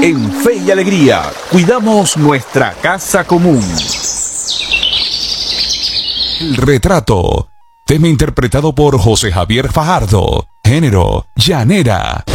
En Fe y Alegría, cuidamos nuestra casa común. El retrato. Tema interpretado por José Javier Fajardo. Género, llanera.